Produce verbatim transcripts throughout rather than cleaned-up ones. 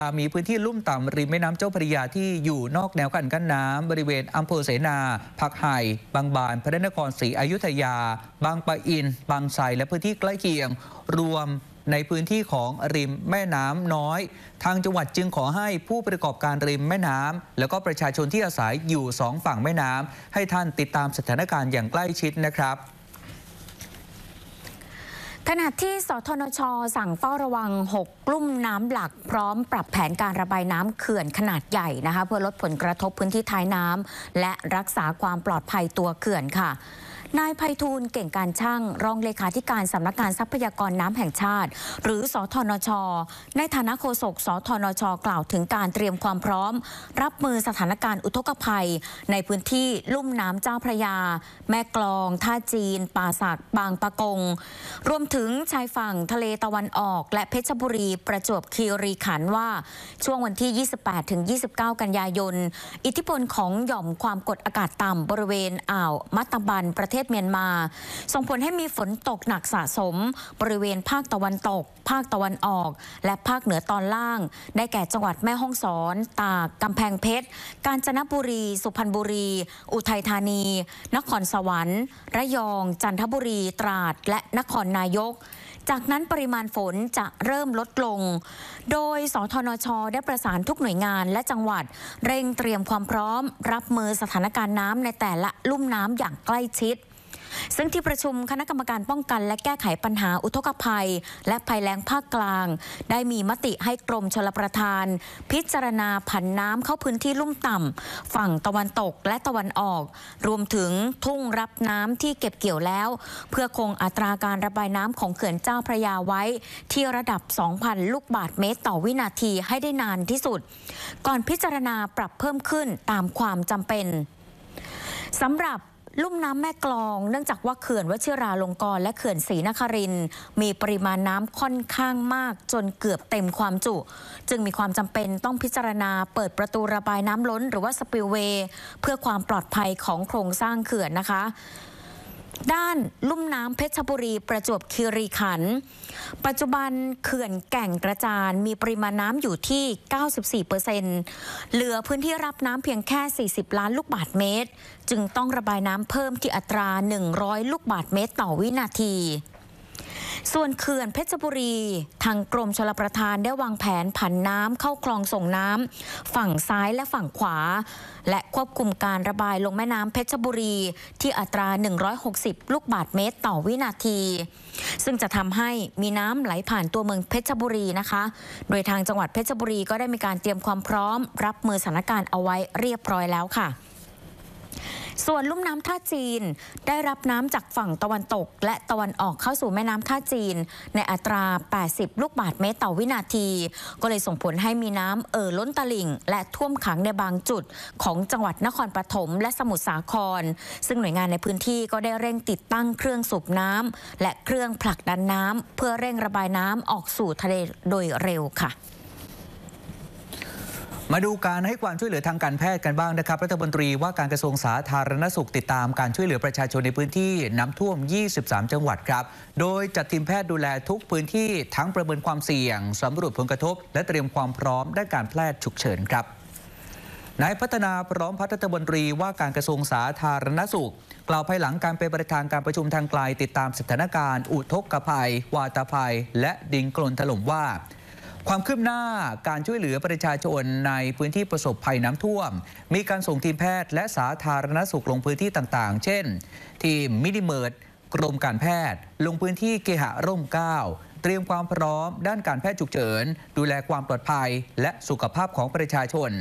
มีพื้นที่ลุ่มต่ำริมแม่น้ำเจ้าพระยาที่อยู่นอกแนวคันกั้นน้ำบริเวณอำเภอเสนาผักไห่บางบานพระนครศรีอยุธยาบางปะอินบางไทรและพื้นที่ใกล้เคียงรวมในพื้นที่ของริมแม่น้ำน้อยทางจังหวัดจึงขอให้ผู้ประกอบการริมแม่น้ำแล้วก็ประชาชนที่อาศัยอยู่สองฝั่งแม่น้ำให้ท่านติดตามสถานการณ์อย่างใกล้ชิดนะครับขณะที่สทนช.สั่งเฝ้าระวังหกกลุ่มน้ำหลักพร้อมปรับแผนการระบายน้ำเขื่อนขนาดใหญ่นะคะเพื่อลดผลกระทบพื้นที่ท้ายน้ำและรักษาความปลอดภัยตัวเขื่อนค่ะนายไพฑูรย์เก่งการช่างรองเลขาธิการสำนักงานทรัพยากรน้ำแห่งชาติหรือสทนช.ในฐานะโฆษกสทนช.กล่าวถึงการเตรียมความพร้อมรับมือสถานการณ์อุทกภัยในพื้นที่ลุ่มน้ำเจ้าพระยาแม่กลองท่าจีนป่าสักบางปะกงรวมถึงชายฝั่งทะเลตะวันออกและเพชรบุรีประจวบคีรีขันธ์ว่าช่วงวันที่ ยี่สิบแปดถึงยี่สิบเก้า กันยายนอิทธิพลของหย่อมความกดอากาศต่ำบริเวณอ่าวมัตตบันประเทศเมียนมาส่งผลให้มีฝนตกหนักสะสมบริเวณภาคตะวันตกภาคตะวันออกและภาคเหนือตอนล่างได้แก่จังหวัดแม่ฮ่องสอนตากกำแพงเพชรกาญจนบุรีสุพรรณบุรีอุทัยธานีนครสวรรค์ระยองจันทบุรีตราดและนครนายกจากนั้นปริมาณฝนจะเริ่มลดลงโดยสทนช.ได้ประสานทุกหน่วยงานและจังหวัดเร่งเตรียมความพร้อมรับมือสถานการณ์น้ำในแต่ละลุ่มน้ำอย่างใกล้ชิดซึ่งที่ประชุมคณะกรรมการป้องกันและแก้ไขปัญหาอุทกภัยและภัยแล้งภาคกลางได้มีมติให้กรมชลประทานพิจารณาผันน้ำเข้าพื้นที่ลุ่มต่ำฝั่งตะวันตกและตะวันออกรวมถึงทุ่งรับน้ำที่เก็บเกี่ยวแล้วเพื่อคงอัตราการระบายน้ำของเขื่อนเจ้าพระยาไว้ที่ระดับ สองพัน ลูกบาศก์เมตรต่อวินาทีให้ได้นานที่สุดก่อนพิจารณาปรับเพิ่มขึ้นตามความจำเป็นสำหรับลุ่มน้ำแม่กลองเนื่องจากว่าเขื่อนวชิราลงกรณ์และเขื่อนศรีนครินทร์มีปริมาณน้ำค่อนข้างมากจนเกือบเต็มความจุจึงมีความจำเป็นต้องพิจารณาเปิดประตูระบายน้ำล้นหรือว่าสปิลเวย์เพื่อความปลอดภัยของโครงสร้างเขื่อนนะคะด้านลุ่มน้ำเพชรบุรีประจวบคีรีขันธ์ปัจจุบันเขื่อนแก่งกระจานมีปริมาณน้ำอยู่ที่ เก้าสิบสี่เปอร์เซ็นต์ เหลือพื้นที่รับน้ำเพียงแค่ สี่สิบ ล้านลูกบาศก์เมตรจึงต้องระบายน้ำเพิ่มที่อัตรา หนึ่งร้อย ลูกบาศก์เมตรต่อวินาทีส่วนเขื่อนเพชรบุรีทางกรมชลประทานได้วางแผนผันน้ำเข้าคลองส่งน้ำฝั่งซ้ายและฝั่งขวาและควบคุมการระบายลงแม่น้ำเพชรบุรีที่อัตรา หนึ่งร้อยหกสิบ ลูกบาศก์เมตรต่อวินาทีซึ่งจะทำให้มีน้ำไหลผ่านตัวเมืองเพชรบุรีนะคะโดยทางจังหวัดเพชรบุรีก็ได้มีการเตรียมความพร้อมรับมือสถานการณ์เอาไว้เรียบร้อยแล้วค่ะส่วนลุ่มน้ำท่าจีนได้รับน้ำจากฝั่งตะวันตกและตะวันออกเข้าสู่แม่น้ำท่าจีนในอัตรา แปดสิบ ลูกบาศก์เมตรต่อวินาทีก็เลยส่งผลให้มีน้ำเอ่อล้นตลิ่งและท่วมขังในบางจุดของจังหวัดนครปฐมและสมุทรสาครซึ่งหน่วยงานในพื้นที่ก็ได้เร่งติดตั้งเครื่องสูบน้ำและเครื่องผลักดันน้ำเพื่อเร่งระบายน้ำออกสู่ทะเลโดยเร็วค่ะมาดูการให้ความช่วยเหลือทางการแพทย์กันบ้างนะครับรัฐมนตรีว่าการกระทรวงสาธารณสุขติดตามการช่วยเหลือประชาชนในพื้นที่น้ำท่วม ยี่สิบสาม จังหวัดครับโดยจัดทีมแพทย์ดูแลทุกพื้นที่ทั้งประเมินความเสี่ยงสำรวจผลกระทบและเตรียมความพร้อมด้านการแพทย์ฉุกเฉินครับนายพัฒนาพร้อมพัฒน์รัฐมนตรีว่าการกระทรวงสาธารณสุขกล่าวภายหลังการเป็นประธานการประชุมทางไกลติดตามสถานการณ์อุทกภัยวาตภัยและดินโคลนถล่มว่าความคืบหน้าการช่วยเหลือประชาชนในพื้นที่ประสบภัยน้ำท่วมมีการส่งทีมแพทย์และสาธารณสุขลงพื้นที่ต่างๆเช่นทีมมินิเมิร์ดกรมการแพทย์ลงพื้นที่เกหะร่มเกล้าเตรียมความพร้อมด้านการแพทย์ฉุกเฉินดูแลความปลอดภัยและสุขภาพของประชาชน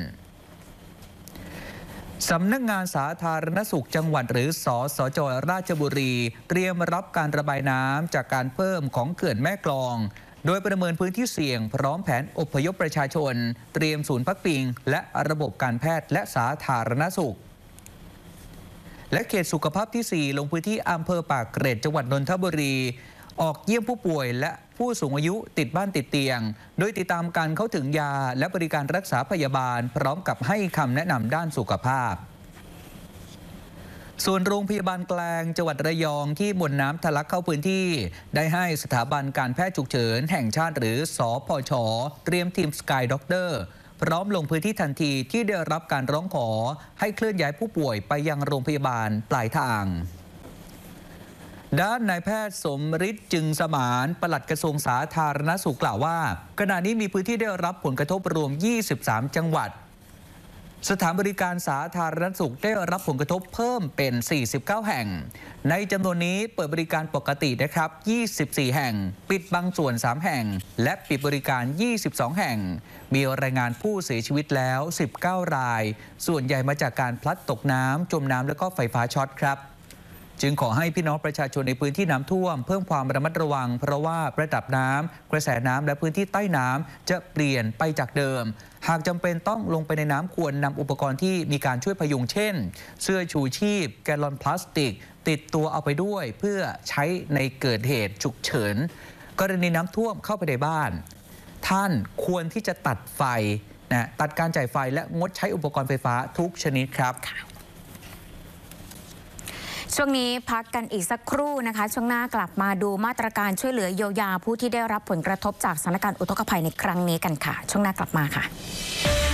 สำนักงานสาธารณสุขจังหวัดหรือสสจ.ราชบุรีเตรียมรับการระบายน้ำจากการเพิ่มของเขื่อนแม่กลองโดยประเมินพื้นที่เสี่ยงพร้อมแผนอพยพประชาชนเตรียมศูนย์พักพิงและระบบการแพทย์และสาธารณสุขและเขตสุขภาพที่สี่ลงพื้นที่อำเภอปากเกร็ดจังหวัดนนทบุรีออกเยี่ยมผู้ป่วยและผู้สูงอายุติดบ้านติดเตียงโดยติดตามการเข้าถึงยาและบริการรักษาพยาบาลพร้อมกับให้คำแนะนำด้านสุขภาพส่วนโรงพยาบาลกลางจังหวัดระยองที่มวลน้ำทะลักเข้าพื้นที่ได้ให้สถาบันการแพทย์ฉุกเฉินแห่งชาติหรือสพช.เตรียมทีมสกายด็อกเตอร์พร้อมลงพื้นที่ทันทีที่ได้รับการร้องขอให้เคลื่อนย้ายผู้ป่วยไปยังโรงพยาบาลปลายทางด้านนายแพทย์สมฤทธิ์จึงสมานปลัดกระทรวงสาธารณสุขกล่าวว่าขณะนี้มีพื้นที่ได้รับผลกระทบรวมยี่สิบสามจังหวัดสถานบริการสาธารณสุขได้รับผลกระทบเพิ่มเป็นสี่สิบเก้าแห่งในจำนวนนี้เปิดบริการปกตินะครับยี่สิบสี่แห่งปิดบางส่วนสามแห่งและปิดบริการยี่สิบสองแห่งมีรายงานผู้เสียชีวิตแล้วสิบเก้ารายส่วนใหญ่มาจากการพลัดตกน้ำจมน้ำและก็ไฟฟ้าช็อตครับจึงขอให้พี่น้องประชาชนในพื้นที่น้ำท่วมเพิ่มความระมัดระวังเพราะว่าระดับน้ำกระแสน้ำและพื้นที่ใต้น้ำจะเปลี่ยนไปจากเดิมหากจำเป็นต้องลงไปในน้ำควรนำอุปกรณ์ที่มีการช่วยพยุงเช่นเสื้อชูชีพแกลลอนพลาสติกติดตัวเอาไปด้วยเพื่อใช้ในเกิดเหตุฉุกเฉินกรณีน้ำท่วมเข้าไปในบ้านท่านควรที่จะตัดไฟนะตัดการจ่ายไฟและงดใช้อุปกรณ์ไฟฟ้าทุกชนิดครับช่วงนี้พักกันอีกสักครู่นะคะช่วงหน้ากลับมาดูมาตรการช่วยเหลือเยียวยาผู้ที่ได้รับผลกระทบจากสถานการณ์อุทกภัยในครั้งนี้กันค่ะช่วงหน้ากลับมาค่ะ